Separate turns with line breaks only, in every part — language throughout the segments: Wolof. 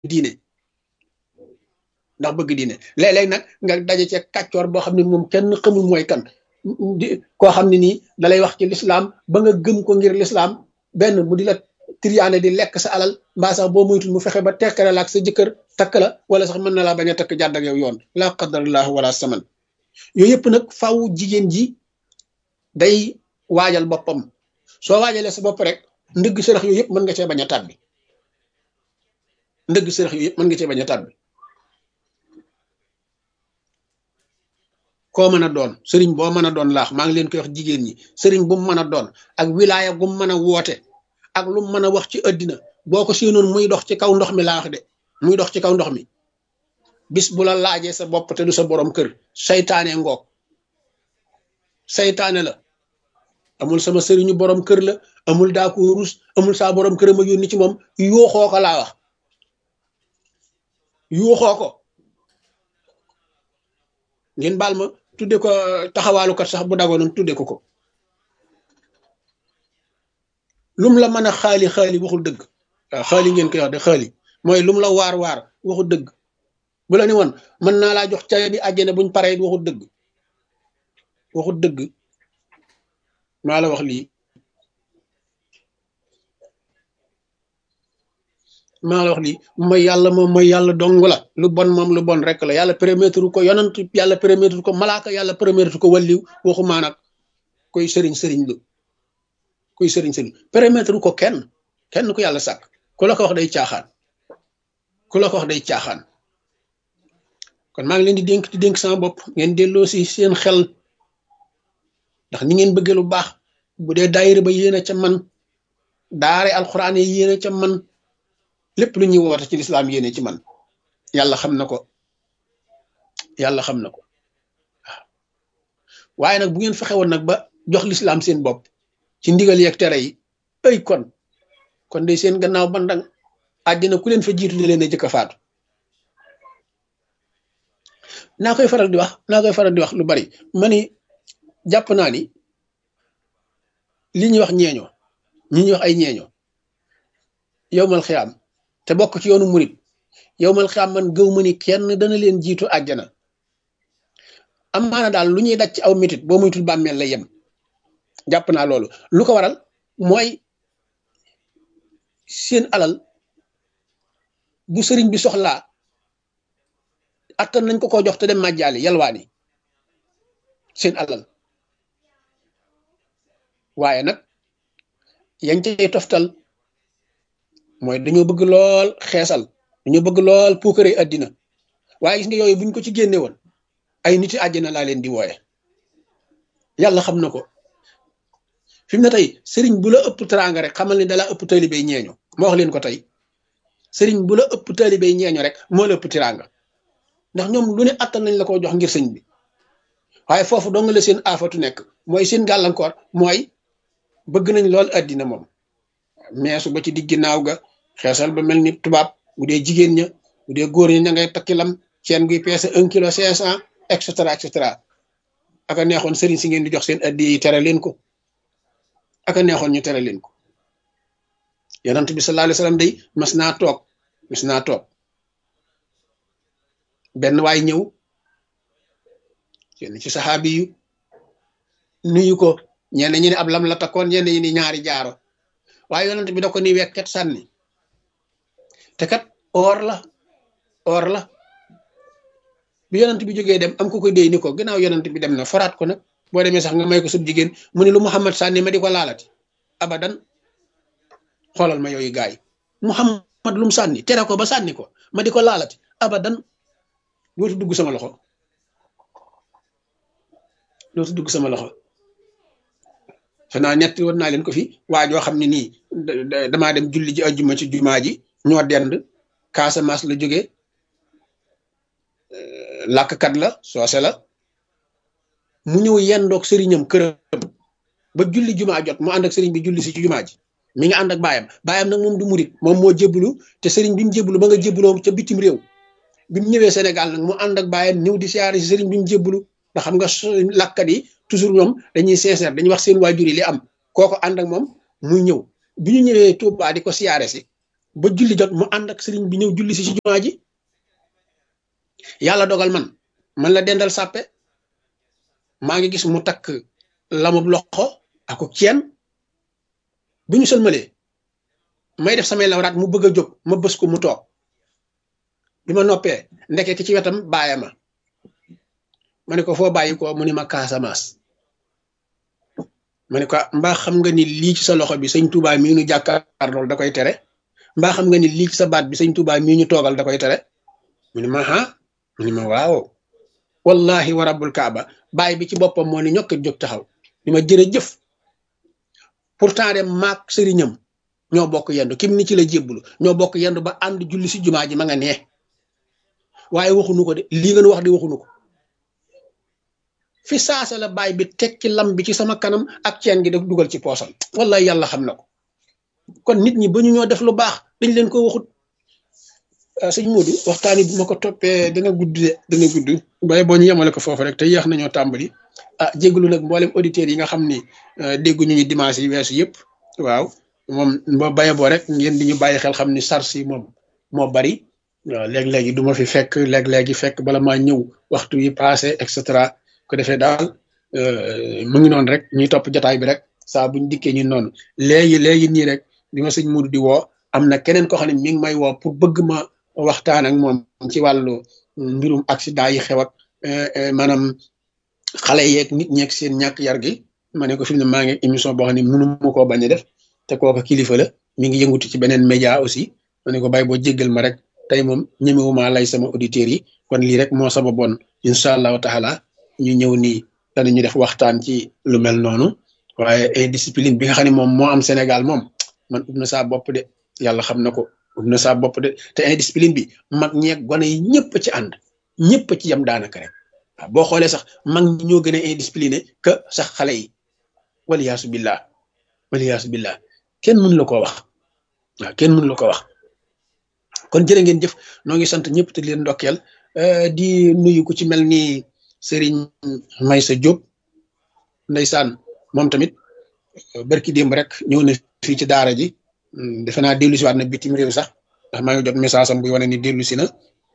diine ndax bëgg diine léeg-léeg nag nga daje ci kàccoor boo xam ne moom kenn xamul mooy kan di koo xam ne nii dalay wax ci lislaam ba nga gëm ko ngir lislaam benn mu di la triyaane di lekk sa alal mbaa sax boo moytul mu fexe ba tekkale la ak sa jëkkër takk la wala sax mën na laa bañ a takk jàdd ak yow yoon laa qadarallah wala saman yooyu yëpp nag faw jigéen ji day waajal boppam soo waajalee sa bopp rek ndëgg sërëx yooyu yëpp mën nga cee bañ a tàbbi ndëgg sërëx yooyu yëpp mën nga cee bañ a tàbbi koo mën a doon sëriñ boo mën a doon laax maa ngi leen koy wax jigéen ñi sëriñ bu mu mën a doon ak wilaaya gu mu mën a woote ak lu mu mën a wax ci àddina boo ko séenoon muy dox ci kaw ndox mi laa wax de muy dox ci kaw ndox mi bis bu la laajee sa bopp te du sa borom kër saytaane ngoog saytaane la amul sama sëriñu borom kër la amul daa ko rus amul saa borom kër ma yónni ci moom yuuxoo ko laa wax yuuxoo ko ngeen baal ma tudde ko taxawaalukat sax bu dagoon tudde ko lum la mën a xaali waxul dëgg waaw xaali ngeen koy wax de xaali mooy lum la waar waxul dëgg bu la ni woon mën naa laa jox caabi àjjana buñ paree waxul dëgg maa la wax lii mooy yàlla moom mooy yàlla dong la lu bon moom lu bon rek la yàlla permettre ko yonant yàlla permettre ko malaaka yàlla permettre ko walliw waxumaa nag koy sëriñ lu kuy sëriñ permettre ko kenn ku yàlla sàkk ku la ko wax day caaxaan kon maa ngi leen di dénk sama bopp ngeen delloo si seen xel ndax ni ngeen bëggee lu baax bu dee daayira ba yéen a ca man daare alxuraan yi yéen a ca man lépp lu ñuy woote ci lislaam yéene ci man yàlla xam na ko waaw waaye nag bu ngeen fexe woon nag ba jox lislaam seen bopp ci ndigal yeeg tere yi ay kon de seen gannaaw bandang àddina ku leen fa jiitu di leen a jëkk a faatu naa koy faral di wax lu bari ma ni jàpp naa ni li ñuy wax ñeeño ñi ñuy wax ay ñeeño yowmal xiyaam te bokk ci yoonu murit yowmal xiyaam man gëw ma ni kenn dana leen jiitu àjjana am maana daal lu ñuy daj ci aw mitit boo muytul bàmmeel lay yem jàpp naa loolu lu ko waral mooy seen alal bu sëriñ bi soxlaa attan nañ ko jox te dem màjjaali yalwaani seen alal waaye nag yañ cay toftal mooy dañoo bëgg lool xeesal dañoo bëgg lool puukare àddina waaye gis nga yooyu buñ ko ci génne woon ay niti àjjana laa leen di wooye yàlla xam na ko fi mu ne tey sëriñ bu la ëpp teraanga rek xamal ni dalaa ëpp taalibey ñeeño ma wax leen ko tey sëriñ bu la ëpp taalibey ñeeño rek moo la ëpp teraanga ndax ñoom lu ne attan nañ la ko jox ngir sëñ bi waaye foofu dong la seen aafatu nekk mooy seen gàllankoor mooy bëgg nañ lool àddina moom meesu ba ci diggi naaw ga xeesal ba mel ni tubaab bu dee jigéen ña bu dee góor ña ña ngay takki lam ceen guy peese 1 kilo 500 et cetera aka neexoon sëriñ si ngeen di jox seen addi yi tere leen ko aka neexoon ñu tere leen ko yonent bi sallallahu alayhi wasallam day mas naa toog benn waay ñëw kenn ci saxaabi yu nuyu ko ñenn ñi ne ab lam la takkoon ñenn ñi ni ñaari jaaro waaye yonent bi da ko ni wekket sànni te kat or la bi yonent bi jógee dem am ko koy déy ni ko ginnaaw yonent bi dem na faraat ko nag boo demee sax nga may ko sub jigéen mu ne lu Muhammad sànni ma di ko laalati abadan xoolal ma yooyu gaay Muhammad lu mu sànni tere ko ba sànni ko ma di ko laalati abadan dootu dugg sama loxo xanaa ñett woon naa leen ko fi waa joo xam ne nii damaa dem julli ji ajjuma ci jumaa ji ñoo dend Casamance la jóge làkkat la soose la mu ñëw yendoog sëriñam këram ba julli jumaa jot mu ànd ak sëriñ bi julli si ci jumaa ji mi nga ànd ak baayam nag moom du murit moom moo jébbalu te sëriñ bi mu jébbalu ba nga jébbaloo ca bitim réew bi mu ñëwee Sénégal nag mu ànd ak baayam ñëw di siyaare si sëriñ bi mu jébbalu ndax xam nga làkkat yi toujours ñoom dañuy sincère dañuy wax seen waajur yi li am kooko ànd ak moom muy ñëw bi ñu ñëwee Touba di ko siyaare si ba julli jot mu ànd ak sëriñ bi ñëw julli si jumaa ji yàlla dogal man la dendal sàppe maa ngi gis mu takk lamub loxo ako ceen bu ñu sëlmalee may def samay lawraat mu bëgg a jóg ma bës ko mu toog bi ma noppee ndeke ki ci wetam bàyyi ma ne ko foo bàyyi ko mu ni ma Casamance ma ne ko mbaa xam nga ni lii ci sa loxo bi sëñ Touba mii ñu jàkkaarlool da koy tere mbaa xam nga ni lii ci sa baat bi sëñ Touba mii ñu toogal da koy tere mu ni ma mu ni ma waaw wallahi wa rabbul kaaba bàyyi bi ci boppam moo ni ñokk jóg taxaw ni ma jërëjëf pourtant de maak sëriñam ñoo bokk yendu kim ni ci la jébbulu ñoo bokk yendu ba ànd julli si jumaa ji ma nga nee waaye waxunu ko de lii nga nu wax di waxunu ko fi saasa la baay bi teg ci lam bi ci sama kanam ak ceen gi daf dugal ci poosam wallahi yàlla xam na ko kon nit ñi ba ñu ñoo def lu baax dañ leen ko waxut sëñ Modou waxtaan yi bu ma ko toppee dana gudd waaye boo ñu yemale ko foofu rek te yéex nañoo tàmbali jégalu nag mboolem auditeurs yi nga xam ni dégguñu ñu dimanche yi weesu yëpp waaw moom boo baye boo rek ngeen di ñu bàyyi xel xam ni sars yi moom moo bari waaw léeg-léegi du ma fi fekk léeg-léegi fekk bala maa ñëw waxtu yi passé et cetera ko defee daal mu ngi noonu rek ñuy topp jotaay bi rek saa buñ dikkee ñu noonu léegi nii rek bi ma sëñ Modou di woo am na keneen koo xam ne mi ngi may woo pour bëgg ma waxtaan ak moom ci wàllu mbirum accident yi xew ak maanaam xale yeeg nit ñeeg seen ñàkk yar gi ma ne ko fi mu ne maa ngi émission boo xam ne mënu ma koo bañ a def te kooka kilifa la mi ngi yëngutu ci beneen média aussi ma ne ko bàyyi boo jéggal ma rek tey moom ñemewuma lay sama auditeurs yi kon lii rek moo sababoon incha allahu taala ñu ñëw nii danañu def waxtaan ci lu mel noonu waaye indiscipline bi nga xam ne moom moo am Sénégal moom man ub na saa bopp de yàlla xam na ko ub na saa bopp de te indiscipline bi mag ñeeg gone yi ñëpp ci ànd ñëpp ci yam daanaka rek waaw boo xoolee sax mag ñi ñoo gën a indiscipliné que sax xale yi waliyaasu billah kenn mënu la koo wax waaw kenn mënu la ko wax kon jërë ngeen jëf noo ngi sant ñëpp te di leen ndokkeel di nuyu ku ci mel ni Serigne Maysa Diop ndeysaan moom tamit barki démb rek ñëw na fii ci daara ji defe naa dellu si waat na bitim réew sax ndax maa ngi jot message am buy wane ni dellu si na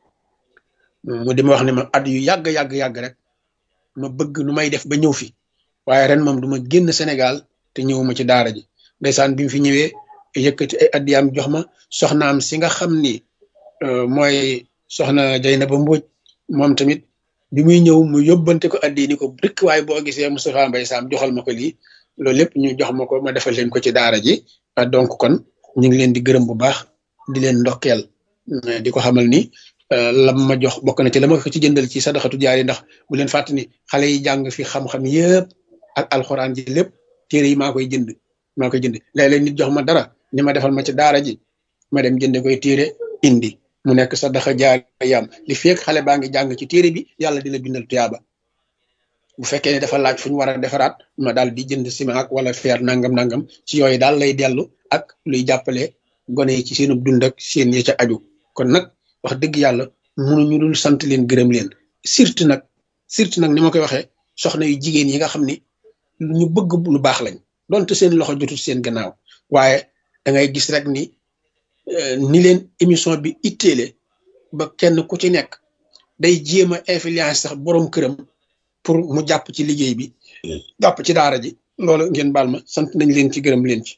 mu di ma wax ne ma at yu yàgg rek ma bëgg nu may def ba ñëw fi waaye ren moom du ma génn Sénégal te ñëwuma ci daara ji ndeysaan bi mu fi ñëwee yëkkati ay addiyaam jox ma soxnaam si nga xam ni mooy soxna Jaynaba Mbodj moom tamit bi muy ñëw mu yóbbante ko addi ni ko rek waaye boo gisee Moustapha Mbaye Sam joxal ma ko lii loolu lépp ñu jox ma ko ma defal leen ko ci daara ji donc kon ñu ngi leen di gërëm bu baax di leen ndokkeel di ko xamal ni lam ma jox bokk na ci la ma ko ci jëndal ci sadaxatu jaari ndax bu leen fàtt ni xale yi jàng fi xam-xam yëpp ak alxuraan ji lépp téere yi maa koy jënd léeg-léeg nit jox ma dara ni ma defal ma ci daara ji ma dem jënde koy téere indi mu nekk sadaxa jaari yam li fekk xale baa ngi jàng ci téere bi yàlla di la bindal tuyaaba bu fekkee ne dafa laaj fu ñu war a defaraat ma daal di jënd ciment ak wala fer nangam ci yooyu daal lay dellu ak luy jàppale gone yi ci seenu dund ak seen ya ca aju kon nag wax dëgg yàlla mënuñu dul sant leen gërëm leen surtout nag ni ma koy waxee soxna yu jigéen yi nga xam ni ñu bëgg lu baax lañ donte seen loxo jotul seen gannaaw waaye da ngay gis rek ni leen émission bi itteele ba kenn ku ci nekk day jéem a influence sax borom këram pour mu jàpp ci liggéey bi jàpp ci daara ji loolu ngeen baal ma sant nañ leen ci gërëm leen ci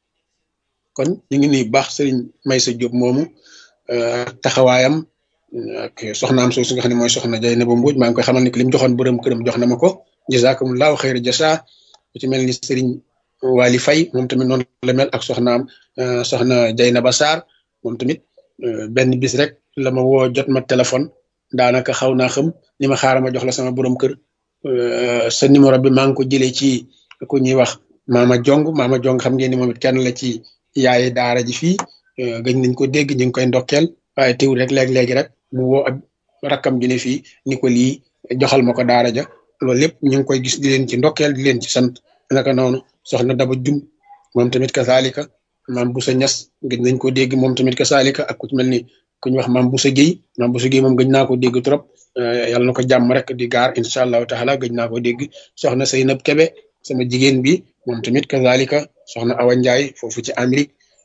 kon ñu ngi nuyu baax Serigne Maysa Diop moomu taxawaayam ak soxnaam soosu nga xam ne mooy soxna Jaynaba Mbodj maa ngi koy xamal ni li mu joxoon borom këram jox na ma ko jazakumullahu xayra jasa ku ci mel ni Serigne Wali Faye moom tamit noonu la mel ak soxnaam soxna Jaynaba Sarr moom tamit benn bis rek la ma woo jot ma téléphone daanaka xaw naa xam ni ma xaaral ma jox la sama borom kër sa numéro bi maa ngi ko jëlee ci ku ñuy wax Mama Jong xam ngeen ni moom it kenn la ci yaayi daara ji fii gëj nañ ko dégg ñu ngi koy ndokkeel waaye teewul rek léegi rek mu woo ab rakkam ji ne fii ni ko lii joxal ma ko daara ja loolu lépp ñu ngi koy gis di leen ci ndokkeel di leen ci sant naka noonu soxna Daba Jum moom tamit kasaalika maam Boussa Ñas gëj nañ ko dégg moom tamit kasaalika ak ku ci mel ni ku ñu wax maam Boussa Guèye moom gëj naa ko dégg trop yàlla na ko jàmm rek di gaar incha allahu taala gëj naa ko dégg soxna Seynab Kebe sama jigéen bi moom tamit kasaalika soxna Awa Ndiaye foofu ci Amérique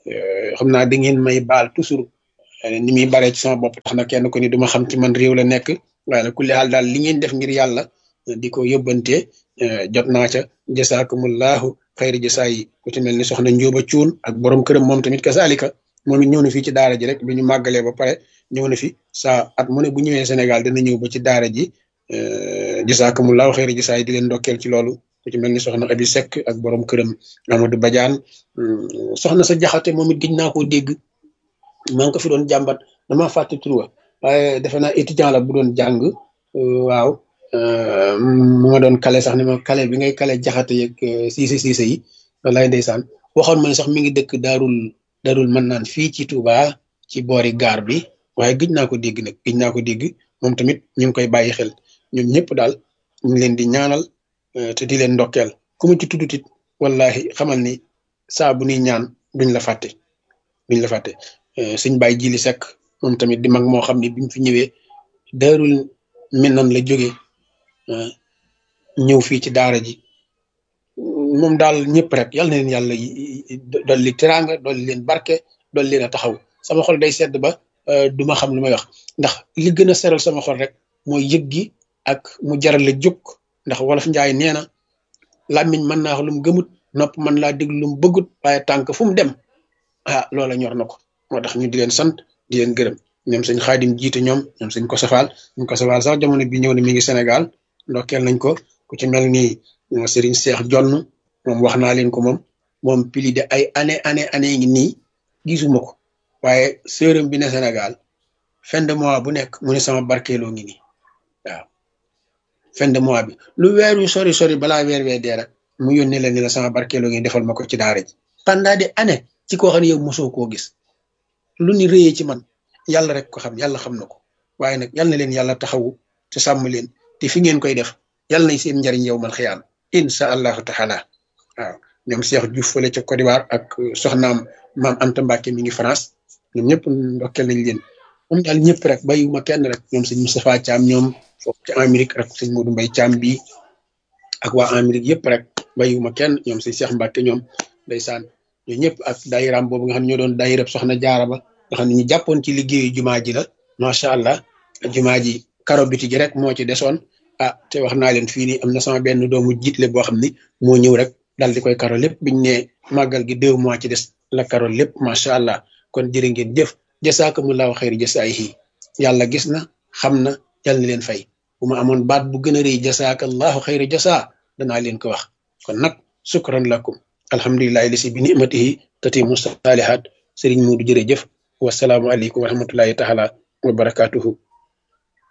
xam naa da ngeen may baal toujours ni muy baree ci sama bopp tax na kenn ko ni duma xam ci man réew la nekk waaye nag kulli xaal daal li ngeen def ngir yàlla di ko yóbbante jot naa ca jasaakumullahu xayri jasaa yi ku ci mel ni soxna Njóoba Cuun ak borom këram moom tamit kasaalika moom it ñëw na fii ci daara ji rek bi ñu màggalee ba pare ñëw na fi saa at mu ne bu ñëwee Sénégal dana ñëw ba ci daara ji jasaakumullahu xayri jasaa yi di leen ndokkeel ci loolu ku ci mel ni soxna Abi Seck ak borom këram Amadou Badiane soxna sa jaxate moom it gëj naa koo dégg maa ngi ko fi doon jàmbat dama fàtte tur wa waaye defe naa étudiant la bu doon jàng waaw mu ma doon kale sax ne ma kale bi ngay kale jaxate yeeg siise yi wallaay ndeysaan waxoon ma ne sax mi ngi dëkk daarul mën naan fii ci Touba ci boori gaar bi waaye gëj naa ko dégg nag gëj naa ko dégg moom tamit ñu ngi koy bàyyi xel ñoom ñëpp daal ñu ngi leen di ñaanal te di leen ndokkeel ku mu ci tuddutit wallahi xamal ni saa bu nuy ñaan duñ la fàtte sëñ Baye Jili Seck moom tamit di mag moo xam ne bi mu fi ñëwee daarul minan la jóge ñëw fii ci daara ji moom daal ñëpp rek yal na leen yàlla dolli teraanga dolli leen barke dolli leen a taxaw sama xol day sedd ba duma xam lu may wax ndax li gën a seral sama xol rek mooy yëg gi ak mu jaral la jóg ndax wolof njaay nee na làmmiñ mën naa wax lu mu gëmut nopp mën laa déglu lu mu bëggut waaye tànk fu mu dem loola ñor na ko moo tax ñu di leen sant di leen gërëm ñoom sëñ Xaadim jiite ñoom sëñ Kosafaal sax jamono bi ñëw ne mi ngi Sénégal ndokkeel nañ ko ku ci mel ni Serigne Cheikh Jonn moom wax naa leen ko moom pili de ay année ngi nii gisuma ko waaye sërëm bi ne Sénégal fin de mois bu nekk mu ne sama barkeeloo ngi nii waaw fin de mois bi lu weer wi sori balaa weer wee dee rek mu yónnee la ni la sama barkeeloo ngi defal ma ko ci daara ji pendant des années ci koo xam ne yow mosoo koo gis lu ni rëyee ci man yàlla rek ko xam yàlla xam na ko waaye nag yal na leen yàlla taxawu te sàmm leen te fi ngeen koy def yàlla nañ seen njariñ yow mal xiyaam insha allahu taala waaw ñoom Cheikh Diouf fële ca Côte d'Ivoire ak soxnaam maam Anta Mbacke mi ngi France ñoom ñëpp ndokkeel nañ leen moom daal ñëpp rek bàyyiwuma kenn rek ñoom sëñ Moustapha Thiam ñoom foofu ci Amérique rek sëñ Modou Mbaye Thiam bi ak waa Amérique yëpp rek bàyyiwuma kenn ñoom sëñ Cheikh Mbacke ñoom ndeysaan ñoo ñëpp ak daayiraam boobu nga xam ne ñoo doon daayirab soxna jaara ba nga xam ne ñu jàppoon ci liggéeyu jumaa ji la macha allah jumaa ji karo biti ji rek moo ci desoon te wax naa leen fii nii am na sama benn doomu jiitle boo xam ni moo ñëw rek dal di koy karo lépp biñ ne màggal gi 2 mois ci des la karo lépp macha allah kon jërë ngeen jëf jasaakumullahu xayri jasaayihi yàlla gis na xam na yàlla na leen fay bu ma amoon baat bu gën a rëy jasaakallahu xayri jasaa danaa leen ko wax kon nag sukran lakum alhamdulillahi lisi bi nimatihi tatimu salihat sëriñ Muudu jërëjëf wasalaamu aleykum wa rahmatullahi taala wa barakatuhu